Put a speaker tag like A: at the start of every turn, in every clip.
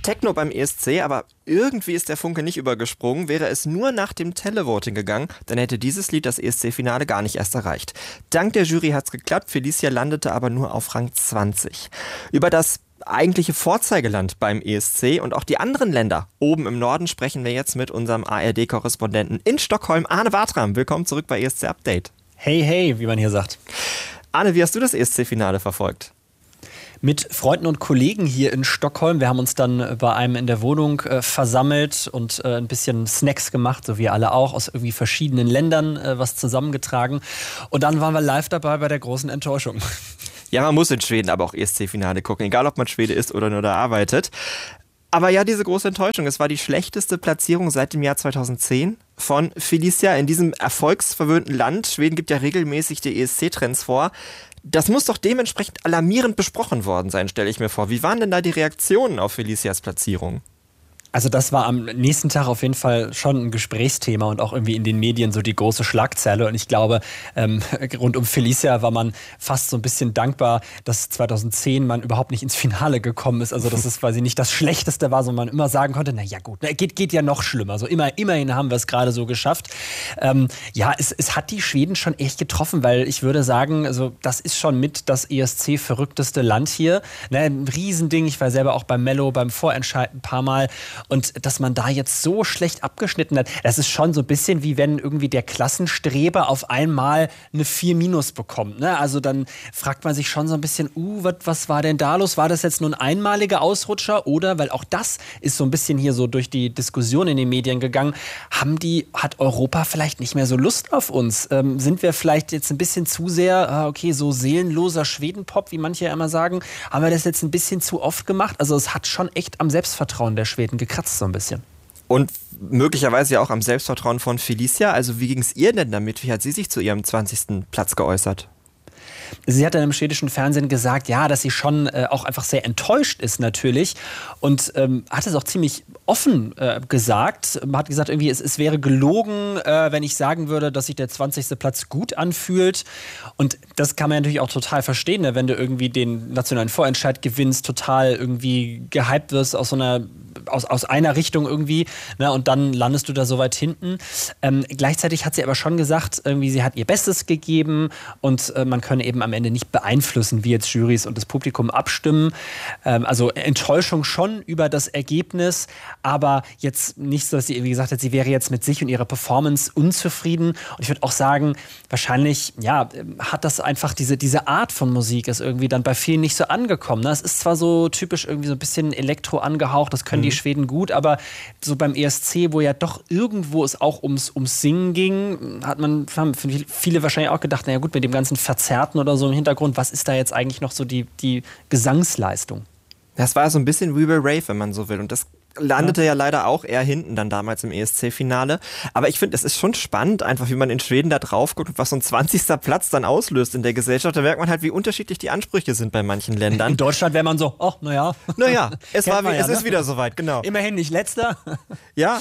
A: Techno beim ESC, aber irgendwie ist der Funke nicht übergesprungen. Wäre es nur nach dem Televoting gegangen, dann hätte dieses Lied das ESC-Finale gar nicht erst erreicht. Dank der Jury hat's geklappt, Felicia landete aber nur auf Rang 20. Über das eigentliche Vorzeigeland beim ESC und auch die anderen Länder oben im Norden sprechen wir jetzt mit unserem ARD-Korrespondenten in Stockholm, Arne Bartram. Willkommen zurück bei ESC Update.
B: Hey, hey, wie man hier sagt.
A: Arne, wie hast du das ESC-Finale verfolgt?
B: Mit Freunden und Kollegen hier in Stockholm. Wir haben uns dann bei einem in der Wohnung versammelt und ein bisschen Snacks gemacht, so wie alle auch, aus irgendwie verschiedenen Ländern was zusammengetragen. Und dann waren wir live dabei bei der großen Enttäuschung.
A: Ja, man muss in Schweden aber auch ESC-Finale gucken, egal ob man Schwede ist oder nur da arbeitet. Aber ja, diese große Enttäuschung, es war die schlechteste Platzierung seit dem Jahr 2010 von Felicia in diesem erfolgsverwöhnten Land. Schweden gibt ja regelmäßig die ESC-Trends vor. Das muss doch dementsprechend alarmierend besprochen worden sein, stelle ich mir vor. Wie waren denn da die Reaktionen auf Felicias Platzierung?
B: Also das war am nächsten Tag auf jeden Fall schon ein Gesprächsthema und auch irgendwie in den Medien so die große Schlagzeile. Und ich glaube, rund um Felicia war man fast so ein bisschen dankbar, dass 2010 man überhaupt nicht ins Finale gekommen ist. Also dass es quasi nicht das Schlechteste war, sondern man immer sagen konnte, na ja gut, geht ja noch schlimmer. So immerhin haben wir es gerade so geschafft. Es hat die Schweden schon echt getroffen, weil ich würde sagen, also das ist schon mit das ESC-verrückteste Land hier. Ne, ein Riesending. Ich war selber auch beim Mello, beim Vorentscheid ein paar Mal. Und dass man da jetzt so schlecht abgeschnitten hat, das ist schon so ein bisschen wie wenn irgendwie der Klassenstreber auf einmal eine 4- bekommt. Ne? Also dann fragt man sich schon so ein bisschen, was war denn da los? War das jetzt nur ein einmaliger Ausrutscher? Oder, weil auch das ist so ein bisschen hier so durch die Diskussion in den Medien gegangen, hat Europa vielleicht nicht mehr so Lust auf uns? Sind wir vielleicht jetzt ein bisschen zu sehr, so seelenloser Schwedenpop, wie manche ja immer sagen, haben wir das jetzt ein bisschen zu oft gemacht? Also es hat schon echt am Selbstvertrauen der Schweden gekratzt so ein bisschen.
A: Und möglicherweise ja auch am Selbstvertrauen von Felicia. Also wie ging es ihr denn damit? Wie hat sie sich zu ihrem 20. Platz geäußert?
B: Sie hat dann im schwedischen Fernsehen gesagt, ja, dass sie schon auch einfach sehr enttäuscht ist natürlich und hat es auch ziemlich offen gesagt. Hat gesagt, irgendwie es wäre gelogen, wenn ich sagen würde, dass sich der 20. Platz gut anfühlt. Und das kann man natürlich auch total verstehen, ne? Wenn du irgendwie den nationalen Vorentscheid gewinnst, total irgendwie gehypt wirst aus einer Richtung irgendwie, ne? Und dann landest du da so weit hinten. Gleichzeitig hat sie aber schon gesagt, irgendwie sie hat ihr Bestes gegeben und man könne eben am Ende nicht beeinflussen, wie jetzt Jurys und das Publikum abstimmen. Also Enttäuschung schon über das Ergebnis, aber jetzt nicht so, dass sie irgendwie gesagt hat, sie wäre jetzt mit sich und ihrer Performance unzufrieden. Und ich würde auch sagen, wahrscheinlich, ja, hat das einfach diese Art von Musik ist irgendwie dann bei vielen nicht so angekommen. Ne? Es ist zwar so typisch irgendwie so ein bisschen Elektro angehaucht, das können die Schweden gut, aber so beim ESC, wo ja doch irgendwo es auch ums Singen ging, haben viele wahrscheinlich auch gedacht, naja gut, mit dem ganzen Verzerrten oder so im Hintergrund, was ist da jetzt eigentlich noch so die Gesangsleistung?
A: Das war so ein bisschen We Will Rave, wenn man so will. Und das landete ja leider auch eher hinten dann damals im ESC-Finale. Aber ich finde, es ist schon spannend, einfach wie man in Schweden da drauf guckt und was so ein 20. Platz dann auslöst in der Gesellschaft. Da merkt man halt, wie unterschiedlich die Ansprüche sind bei manchen Ländern.
B: In Deutschland wäre man so, naja.
A: Naja, es ist wieder soweit, genau.
B: Immerhin nicht letzter.
A: Ja,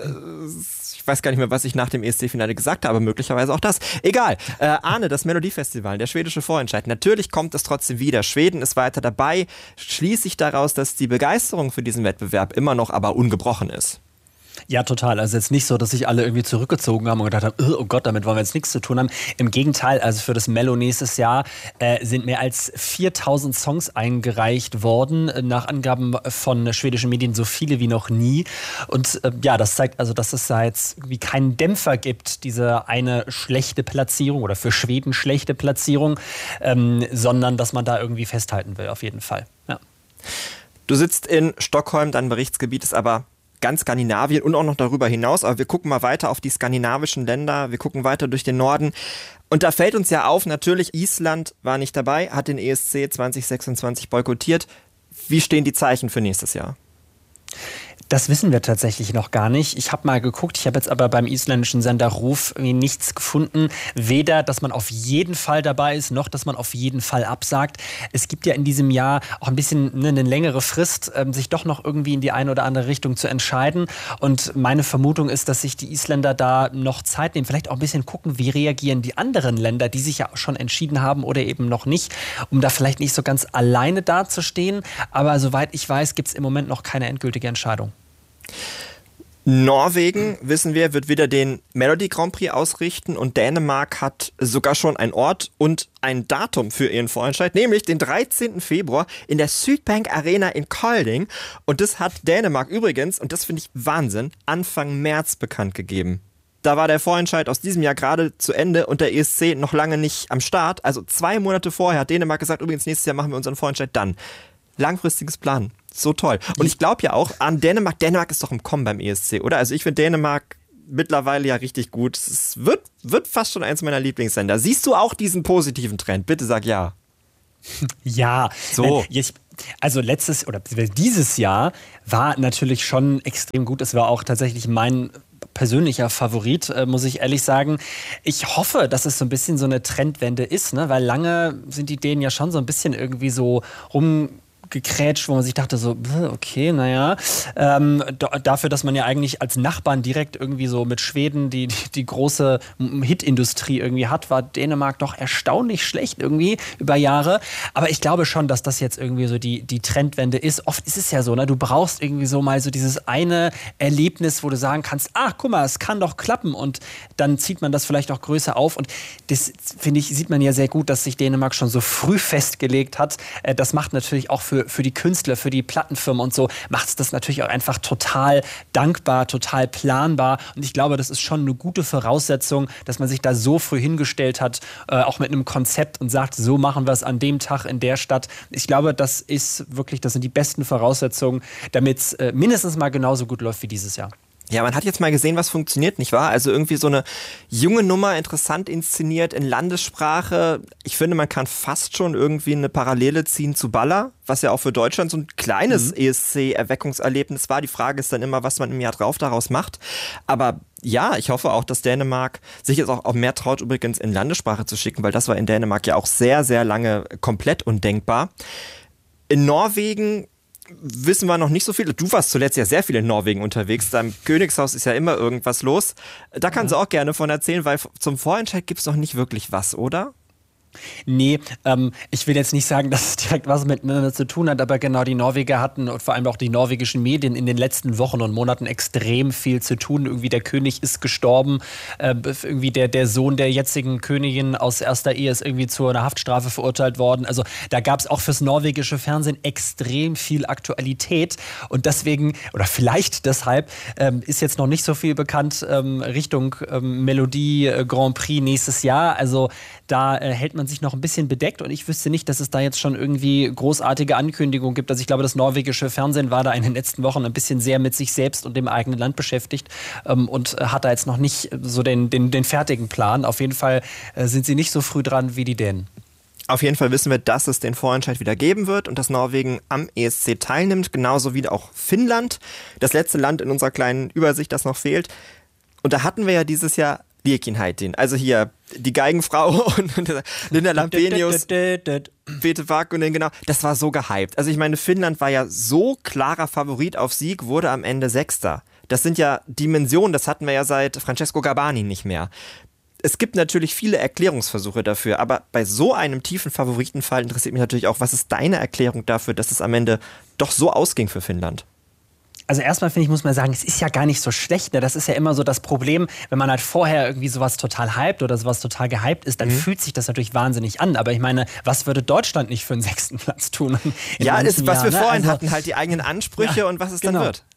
A: ich weiß gar nicht mehr, was ich nach dem ESC-Finale gesagt habe, möglicherweise auch das. Egal. Arne, das Melodiefestival, der schwedische Vorentscheid. Natürlich kommt es trotzdem wieder. Schweden ist weiter dabei. Schließe ich daraus, dass die Begeisterung für diesen Wettbewerb immer noch aber ungebrochen ist.
B: Ja, total. Also jetzt nicht so, dass sich alle irgendwie zurückgezogen haben und gedacht haben, oh Gott, damit wollen wir jetzt nichts zu tun haben. Im Gegenteil, also für das Mello nächstes Jahr sind mehr als 4000 Songs eingereicht worden, nach Angaben von schwedischen Medien so viele wie noch nie. Und das zeigt also, dass es da jetzt irgendwie keinen Dämpfer gibt, diese eine schlechte Platzierung oder für Schweden schlechte Platzierung, sondern dass man da irgendwie festhalten will, auf jeden Fall. Ja.
A: Du sitzt in Stockholm, dein Berichtsgebiet ist aber ganz Skandinavien und auch noch darüber hinaus. Aber wir gucken mal weiter auf die skandinavischen Länder, wir gucken weiter durch den Norden. Und da fällt uns ja auf, natürlich Island war nicht dabei, hat den ESC 2026 boykottiert. Wie stehen die Zeichen für nächstes Jahr?
B: Das wissen wir tatsächlich noch gar nicht. Ich habe mal geguckt, ich habe jetzt aber beim isländischen Sender RÚV irgendwie nichts gefunden. Weder, dass man auf jeden Fall dabei ist, noch, dass man auf jeden Fall absagt. Es gibt ja in diesem Jahr auch ein bisschen eine längere Frist, sich doch noch irgendwie in die eine oder andere Richtung zu entscheiden. Und meine Vermutung ist, dass sich die Isländer da noch Zeit nehmen. Vielleicht auch ein bisschen gucken, wie reagieren die anderen Länder, die sich ja schon entschieden haben oder eben noch nicht, um da vielleicht nicht so ganz alleine dazustehen. Aber soweit ich weiß, gibt es im Moment noch keine endgültige Entscheidung.
A: Norwegen, wissen wir, wird wieder den Melody Grand Prix ausrichten und Dänemark hat sogar schon einen Ort und ein Datum für ihren Vorentscheid, nämlich den 13. Februar in der Sydbank Arena in Kolding. Und das hat Dänemark übrigens, und das finde ich Wahnsinn, Anfang März bekannt gegeben. Da war der Vorentscheid aus diesem Jahr gerade zu Ende und der ESC noch lange nicht am Start. Also 2 Monate vorher hat Dänemark gesagt, übrigens nächstes Jahr machen wir unseren Vorentscheid dann. Langfristiges Plan. So toll. Und ich glaube ja auch an Dänemark. Dänemark ist doch im Kommen beim ESC, oder? Also ich finde Dänemark mittlerweile ja richtig gut. Es wird fast schon eins meiner Lieblingssender. Siehst du auch diesen positiven Trend? Bitte sag ja.
B: Ja.
A: So.
B: Also dieses Jahr war natürlich schon extrem gut. Es war auch tatsächlich mein persönlicher Favorit, muss ich ehrlich sagen. Ich hoffe, dass es so ein bisschen so eine Trendwende ist, ne? Weil lange sind die Dänen ja schon so ein bisschen irgendwie so rumgekrätscht, wo man sich dachte so, okay, naja, dafür, dass man ja eigentlich als Nachbarn direkt irgendwie so mit Schweden die große Hitindustrie irgendwie hat, war Dänemark doch erstaunlich schlecht irgendwie über Jahre. Aber ich glaube schon, dass das jetzt irgendwie so die Trendwende ist. Oft ist es ja so, ne? Du brauchst irgendwie so mal so dieses eine Erlebnis, wo du sagen kannst, guck mal, es kann doch klappen und dann zieht man das vielleicht auch größer auf und das, finde ich, sieht man ja sehr gut, dass sich Dänemark schon so früh festgelegt hat. Das macht natürlich auch für die Künstler, für die Plattenfirmen und so, macht es das natürlich auch einfach total dankbar, total planbar. Und ich glaube, das ist schon eine gute Voraussetzung, dass man sich da so früh hingestellt hat, auch mit einem Konzept und sagt, so machen wir es an dem Tag in der Stadt. Ich glaube, das sind die besten Voraussetzungen, damit es mindestens mal genauso gut läuft wie dieses Jahr.
A: Ja, man hat jetzt mal gesehen, was funktioniert, nicht wahr? Also irgendwie so eine junge Nummer, interessant inszeniert in Landessprache. Ich finde, man kann fast schon irgendwie eine Parallele ziehen zu Balla, was ja auch für Deutschland so ein kleines ESC-Erweckungserlebnis war. Die Frage ist dann immer, was man im Jahr drauf daraus macht. Aber ja, ich hoffe auch, dass Dänemark sich jetzt auch mehr traut, übrigens in Landessprache zu schicken, weil das war in Dänemark ja auch sehr, sehr lange komplett undenkbar. In Norwegen wissen wir noch nicht so viel. Du warst zuletzt ja sehr viel in Norwegen unterwegs. Da im Königshaus ist ja immer irgendwas los. Da kannst du auch gerne von erzählen, weil zum Vorentscheid gibt es noch nicht wirklich was, oder?
B: Nee, ich will jetzt nicht sagen, dass es direkt was miteinander zu tun hat, aber genau, die Norweger hatten und vor allem auch die norwegischen Medien in den letzten Wochen und Monaten extrem viel zu tun. Irgendwie der König ist gestorben, irgendwie der Sohn der jetzigen Königin aus erster Ehe ist irgendwie zu einer Haftstrafe verurteilt worden. Also da gab es auch fürs norwegische Fernsehen extrem viel Aktualität und deswegen, oder vielleicht deshalb, ist jetzt noch nicht so viel bekannt Richtung Melodie Grand Prix nächstes Jahr. Also da hält man sich noch ein bisschen bedeckt und ich wüsste nicht, dass es da jetzt schon irgendwie großartige Ankündigungen gibt. Also ich glaube, das norwegische Fernsehen war da in den letzten Wochen ein bisschen sehr mit sich selbst und dem eigenen Land beschäftigt und hat da jetzt noch nicht so den fertigen Plan. Auf jeden Fall sind sie nicht so früh dran wie die Dänen.
A: Auf jeden Fall wissen wir, dass es den Vorentscheid wieder geben wird und dass Norwegen am ESC teilnimmt, genauso wie auch Finnland, das letzte Land in unserer kleinen Übersicht, das noch fehlt. Und da hatten wir ja dieses Jahr Liekin Heitin. Also hier die Geigenfrau und Linda Lampenius, Pete Parkkonen, genau. Das war so gehypt. Also ich meine, Finnland war ja so klarer Favorit auf Sieg, wurde am Ende Sechster. Das sind ja Dimensionen, das hatten wir ja seit Francesco Gabbani nicht mehr. Es gibt natürlich viele Erklärungsversuche dafür, aber bei so einem tiefen Favoritenfall interessiert mich natürlich auch, was ist deine Erklärung dafür, dass es am Ende doch so ausging für Finnland?
B: Also erstmal finde ich, muss man sagen, es ist ja gar nicht so schlecht. Ne? Das ist ja immer so das Problem, wenn man halt vorher irgendwie sowas total hypt oder sowas total gehypt ist, dann fühlt sich das natürlich wahnsinnig an. Aber ich meine, was würde Deutschland nicht für einen 6. Platz tun?
A: Ja, ist, was wir vorhin hatten, halt die eigenen Ansprüche und was es dann wird.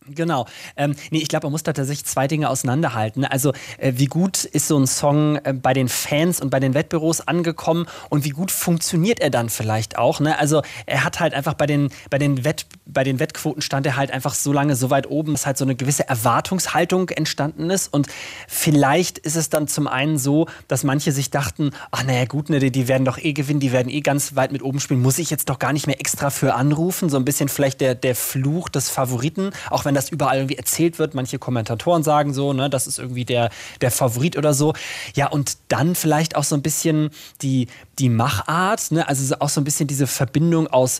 B: Genau. Nee, ich glaube, man muss da tatsächlich zwei Dinge auseinanderhalten. Also wie gut ist so ein Song bei den Fans und bei den Wettbüros angekommen und wie gut funktioniert er dann vielleicht auch. Ne? Also er hat halt einfach bei den Wettquoten stand er halt einfach so lange so weit oben, dass halt so eine gewisse Erwartungshaltung entstanden ist. Und vielleicht ist es dann zum einen so, dass manche sich dachten, ach naja gut, ne, die werden doch eh gewinnen, die werden eh ganz weit mit oben spielen, muss ich jetzt doch gar nicht mehr extra für anrufen. So ein bisschen vielleicht der Fluch des Favoriten, auch wenn das überall irgendwie erzählt wird. Manche Kommentatoren sagen so, ne, das ist irgendwie der Favorit oder so. Ja, und dann vielleicht auch so ein bisschen die Machart, ne, also auch so ein bisschen diese Verbindung aus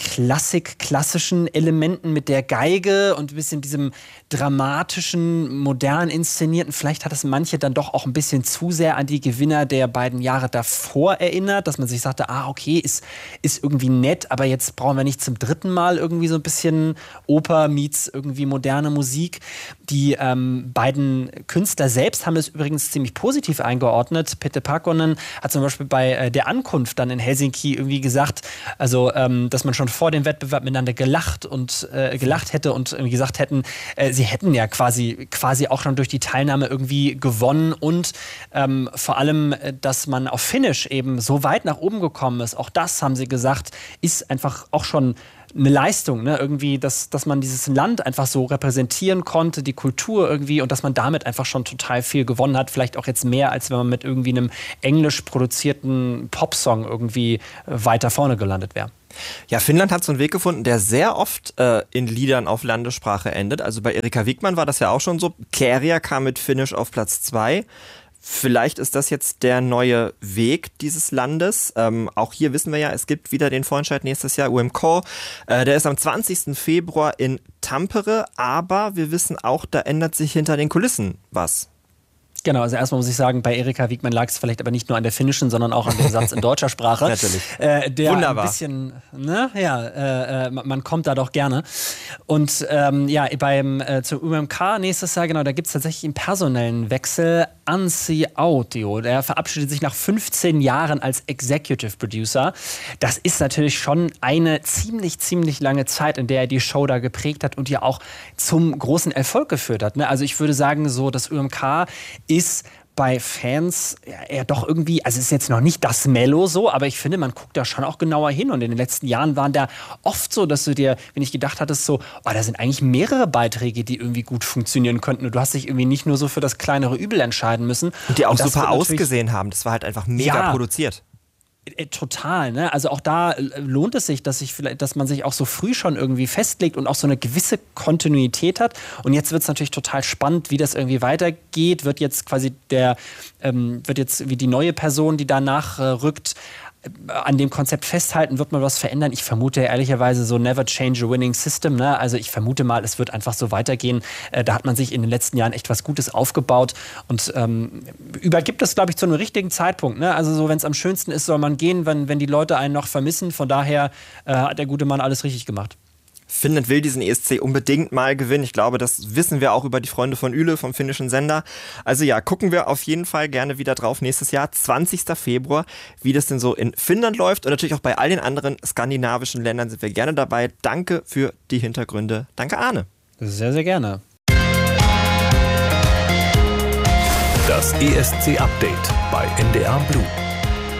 B: klassischen Elementen mit der Geige und ein bisschen diesem dramatischen, modern inszenierten. Vielleicht hat es manche dann doch auch ein bisschen zu sehr an die Gewinner der beiden Jahre davor erinnert, dass man sich sagte, okay, ist irgendwie nett, aber jetzt brauchen wir nicht zum dritten Mal irgendwie so ein bisschen Oper meets irgendwie moderne Musik. Die beiden Künstler selbst haben das übrigens ziemlich positiv eingeordnet. Pete Pakkonen hat zum Beispiel bei der Ankunft dann in Helsinki irgendwie gesagt, also dass man schon vor dem Wettbewerb miteinander gelacht hätte und irgendwie gesagt hätten, sie hätten ja quasi auch schon durch die Teilnahme irgendwie gewonnen und vor allem, dass man auf Finnish eben so weit nach oben gekommen ist, auch das haben sie gesagt, ist einfach auch schon eine Leistung, ne? Irgendwie, dass man dieses Land einfach so repräsentieren konnte, die Kultur irgendwie und dass man damit einfach schon total viel gewonnen hat, vielleicht auch jetzt mehr, als wenn man mit irgendwie einem englisch produzierten Popsong irgendwie weiter vorne gelandet wäre.
A: Ja, Finnland hat so einen Weg gefunden, der sehr oft in Liedern auf Landessprache endet. Also bei Erika Wigman war das ja auch schon so. Käärijä kam mit Finnisch auf Platz 2. Vielleicht ist das jetzt der neue Weg dieses Landes. Auch hier wissen wir ja, es gibt wieder den Vorentscheid nächstes Jahr, UMK. Der ist am 20. Februar in Tampere, aber wir wissen auch, da ändert sich hinter den Kulissen was.
B: Genau, also erstmal muss ich sagen, bei Erika Wigman lag es vielleicht aber nicht nur an der finnischen, sondern auch an dem Satz in deutscher Sprache.
A: Natürlich.
B: Der
A: wunderbar.
B: Ein bisschen, ne, ja, man kommt da doch gerne. Und ja, zum UMK nächstes Jahr, genau, da gibt es tatsächlich einen personellen Wechsel. Anssi Autio, der verabschiedet sich nach 15 Jahren als Executive Producer. Das ist natürlich schon eine ziemlich lange Zeit, in der er die Show da geprägt hat und ja auch zum großen Erfolg geführt hat. Ne? Also ich würde sagen, so das UMK ist bei Fans eher doch irgendwie, also es ist jetzt noch nicht das Mello so, aber ich finde, man guckt da schon auch genauer hin und in den letzten Jahren waren da oft so, dass du dir, wenn ich gedacht hattest, so, da sind eigentlich mehrere Beiträge, die irgendwie gut funktionieren könnten und du hast dich irgendwie nicht nur so für das kleinere Übel entscheiden müssen.
A: Und die auch super ausgesehen haben, das war halt einfach mega produziert.
B: Total, ne? Also auch da lohnt es sich, dass man sich auch so früh schon irgendwie festlegt und auch so eine gewisse Kontinuität hat. Und jetzt wird es natürlich total spannend, wie das irgendwie weitergeht. Wird jetzt quasi wie die neue Person, die danach rückt, an dem Konzept festhalten, wird man was verändern? Ich vermute ehrlicherweise so never change a winning system. Ne? Also ich vermute mal, es wird einfach so weitergehen. Da hat man sich in den letzten Jahren echt was Gutes aufgebaut und übergibt es, glaube ich, zu einem richtigen Zeitpunkt. Ne? Also so, wenn es am schönsten ist, soll man gehen, wenn die Leute einen noch vermissen. Von daher hat der gute Mann alles richtig gemacht.
A: Finnland will diesen ESC unbedingt mal gewinnen. Ich glaube, das wissen wir auch über die Freunde von Yle, vom finnischen Sender. Also ja, gucken wir auf jeden Fall gerne wieder drauf nächstes Jahr, 20. Februar, wie das denn so in Finnland läuft. Und natürlich auch bei all den anderen skandinavischen Ländern sind wir gerne dabei. Danke für die Hintergründe. Danke, Arne.
B: Sehr, sehr gerne.
C: Das ESC-Update bei NDR Blue.